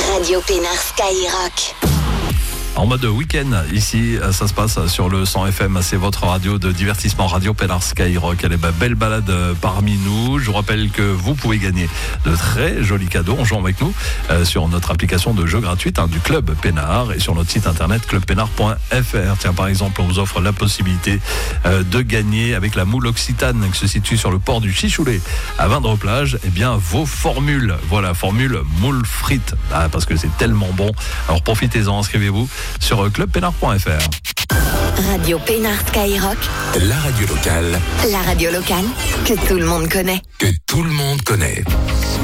Radio Pénard Skyrock. En mode week-end, ici, ça se passe sur le 100 FM, c'est votre radio de divertissement Radio Pénard Skyrock. Elle est belle balade parmi nous. Je vous rappelle que vous pouvez gagner de très jolis cadeaux en jouant avec nous sur notre application de jeu gratuite du Club Pénard et sur notre site internet clubpénard.fr. Tiens, par exemple, on vous offre la possibilité de gagner avec la moule Occitane qui se situe sur le port du Chichoulet à Vindre-Plage, vos formules. Voilà, formule moule frites, parce que c'est tellement bon. Alors profitez-en, inscrivez-vous sur clubpénard.fr. Radio Pénard Skyrock. La radio locale. La radio locale que tout le monde connaît. Que tout le monde connaît.